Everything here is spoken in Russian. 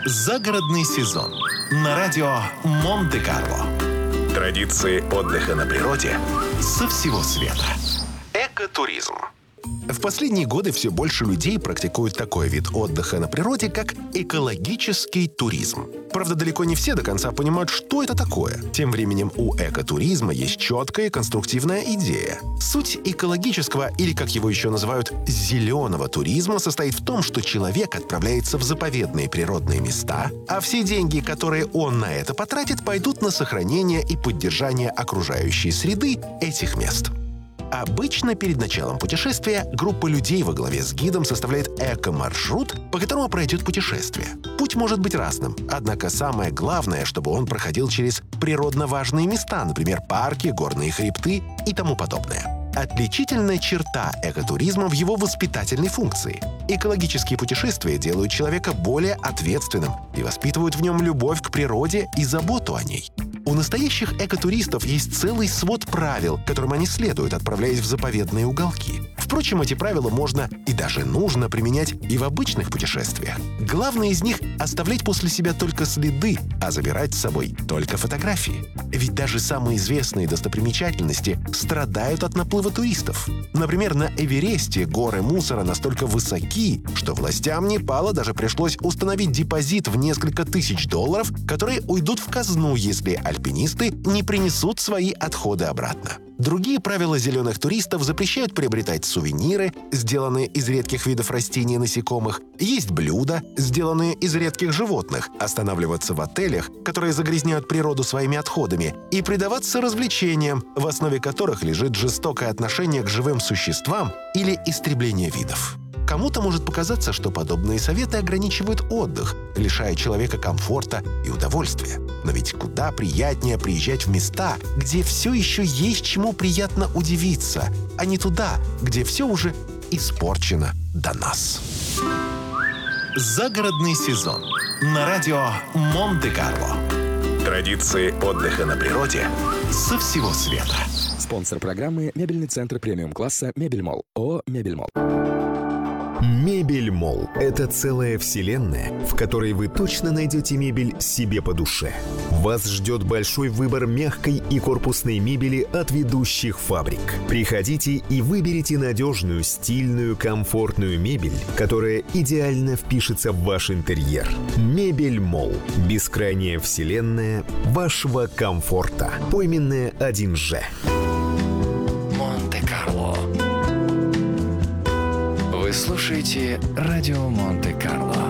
Загородный сезон на радио Монте-Карло. Традиции отдыха на природе со всего света. Экотуризм. В последние годы все больше людей практикуют такой вид отдыха на природе, как экологический туризм. Правда, далеко не все до конца понимают, что это такое. Тем временем у экотуризма есть четкая и конструктивная идея. Суть экологического, или как его еще называют, зеленого туризма, состоит в том, что человек отправляется в заповедные природные места, а все деньги, которые он на это потратит, пойдут на сохранение и поддержание окружающей среды этих мест. Обычно перед началом путешествия группа людей во главе с гидом составляет эко-маршрут, по которому пройдет путешествие. Путь может быть разным, однако самое главное, чтобы он проходил через природно важные места, например, парки, горные хребты и тому подобное. Отличительная черта экотуризма в его воспитательной функции. Экологические путешествия делают человека более ответственным и воспитывают в нем любовь к природе и заботу о ней. У настоящих экотуристов есть целый свод правил, которым они следуют, отправляясь в заповедные уголки. Впрочем, эти правила можно и даже нужно применять и в обычных путешествиях. Главное из них — оставлять после себя только следы, а забирать с собой только фотографии. Ведь даже самые известные достопримечательности страдают от наплыва туристов. Например, на Эвересте горы мусора настолько высоки, что властям Непала даже пришлось установить депозит в несколько тысяч долларов, которые уйдут в казну, если альпинисты не принесут свои отходы обратно. Другие правила зеленых туристов запрещают приобретать сувениры, сделанные из редких видов растений и насекомых, есть блюда, сделанные из редких животных, останавливаться в отелях, которые загрязняют природу своими отходами, и предаваться развлечениям, в основе которых лежит жестокое отношение к живым существам или истребление видов. Кому-то может показаться, что подобные советы ограничивают отдых, лишая человека комфорта и удовольствия. Но ведь куда приятнее приезжать в места, где все еще есть чему приятно удивиться, а не туда, где все уже испорчено до нас. Загородный сезон на радио Монте-Карло. Традиции отдыха на природе со всего света. Спонсор программы — мебельный центр премиум-класса «Мебельмолл». ООО «Мебельмолл». Мебельмолл – это целая вселенная, в которой вы точно найдете мебель себе по душе. Вас ждет большой выбор мягкой и корпусной мебели от ведущих фабрик. Приходите и выберите надежную, стильную, комфортную мебель, которая идеально впишется в ваш интерьер. Мебельмолл – бескрайняя вселенная вашего комфорта. Пойменная 1Ж. Монте-Карло. Вы слушаете радио Монте-Карло.